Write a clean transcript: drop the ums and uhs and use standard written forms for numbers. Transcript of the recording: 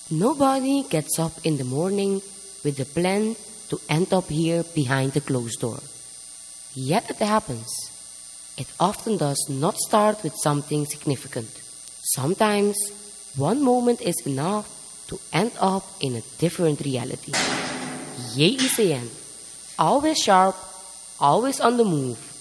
Nobody gets up in the morning with a plan to end up here behind the closed door. Yet it happens. It often does not start with something significant. Sometimes, one moment is enough to end up in a different reality. Yay is always sharp, always on the move.